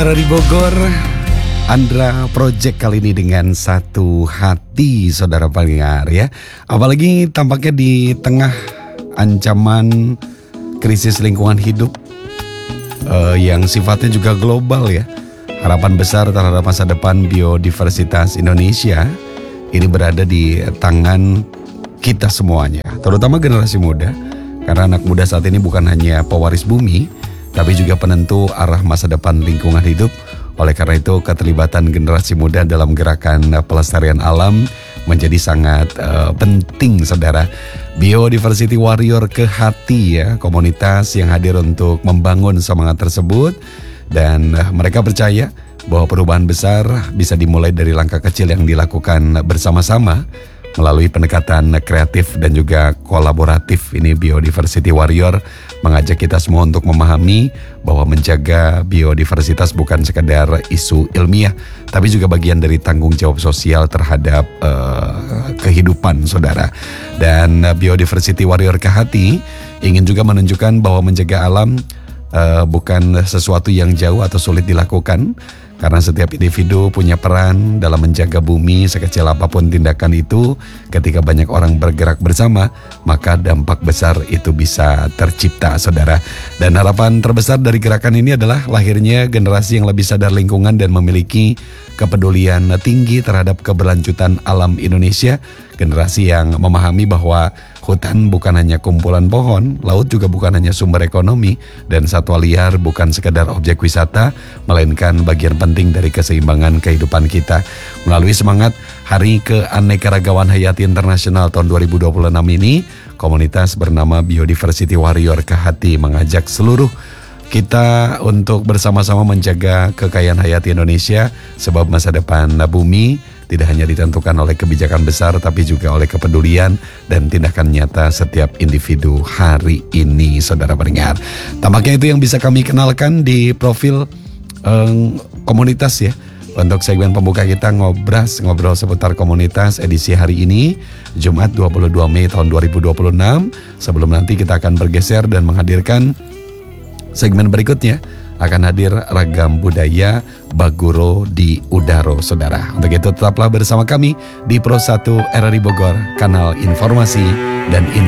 RRI Bogor, Andra Project kali ini dengan satu hati, saudara pendengar ya. Apalagi tampaknya di tengah ancaman krisis lingkungan hidup yang sifatnya juga global ya. Harapan besar terhadap masa depan biodiversitas Indonesia ini berada di tangan kita semuanya, terutama generasi muda. Karena anak muda saat ini bukan hanya pewaris bumi, tapi juga penentu arah masa depan lingkungan hidup. Oleh karena itu, keterlibatan generasi muda dalam gerakan pelestarian alam menjadi sangat penting, saudara. Biodiversity Warrior ke hati ya, komunitas yang hadir untuk membangun semangat tersebut. Dan mereka percaya bahwa perubahan besar bisa dimulai dari langkah kecil yang dilakukan bersama-sama melalui pendekatan kreatif dan juga kolaboratif. Ini Biodiversity Warrior mengajak kita semua untuk memahami bahwa menjaga biodiversitas bukan sekedar isu ilmiah, tapi juga bagian dari tanggung jawab sosial terhadap kehidupan, saudara. Dan Biodiversity Warrior ke hati ingin juga menunjukkan bahwa menjaga alam bukan sesuatu yang jauh atau sulit dilakukan. Karena setiap individu punya peran dalam menjaga bumi. Sekecil apapun tindakan itu, ketika banyak orang bergerak bersama, maka dampak besar itu bisa tercipta, saudara. Dan harapan terbesar dari gerakan ini adalah lahirnya generasi yang lebih sadar lingkungan dan memiliki kepedulian tinggi terhadap keberlanjutan alam Indonesia. Generasi yang memahami bahwa hutan bukan hanya kumpulan pohon, laut juga bukan hanya sumber ekonomi, dan satwa liar bukan sekedar objek wisata, melainkan bagian penting dari keseimbangan kehidupan kita. Melalui semangat Hari Keanekaragaman Hayati Internasional tahun 2026 ini, komunitas bernama Biodiversity Warrior ke hati mengajak seluruh kita untuk bersama-sama menjaga kekayaan hayati Indonesia, sebab masa depan bumi tidak hanya ditentukan oleh kebijakan besar, tapi juga oleh kepedulian dan tindakan nyata setiap individu hari ini, saudara pendengar. Tampaknya itu yang bisa kami kenalkan di profil komunitas ya. Untuk segmen pembuka kita ngobrol seputar komunitas edisi hari ini, Jumat 22 Mei tahun 2026. Sebelum nanti kita akan bergeser dan menghadirkan segmen berikutnya, akan hadir ragam budaya Baguro di Udaro, saudara. Untuk itu tetaplah bersama kami di Pro 1 RRI Bogor, kanal informasi dan